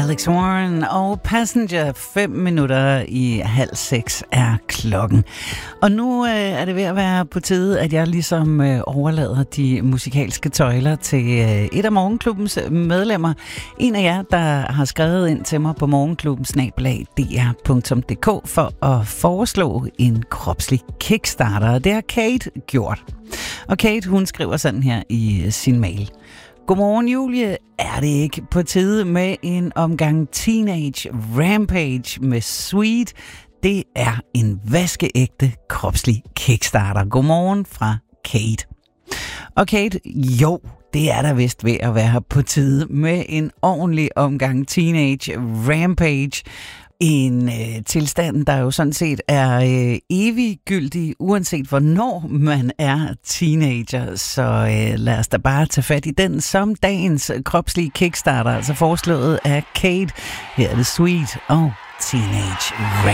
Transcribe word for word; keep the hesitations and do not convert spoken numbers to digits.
Alex Warren og Passenger. Fem minutter i halv seks er klokken. Og nu øh, er det ved at være på tide, at jeg ligesom øh, overlader de musikalske tøjler til øh, et af Morgenklubbens medlemmer. En af jer, der har skrevet ind til mig på morgenklubben snabel-a d r punktum d k for at foreslå en kropslig kickstarter. Det har Kate gjort. Og Kate, hun skriver sådan her i sin mail. Godmorgen, Julie. Er det ikke på tide med en omgang Teenage Rampage med Sweet? Det er en vaskeægte kropslig kickstarter. Godmorgen fra Kate. Og Kate, jo, det er der vist ved at være på tide med en ordentlig omgang Teenage Rampage. En øh, tilstand, der jo sådan set er øh, eviggyldig, uanset hvornår man er teenager. Så øh, lad os da bare tage fat i den som dagens kropslige kickstarter, altså foreslået af Kate. Her er det Sweet og Teenage Rampage.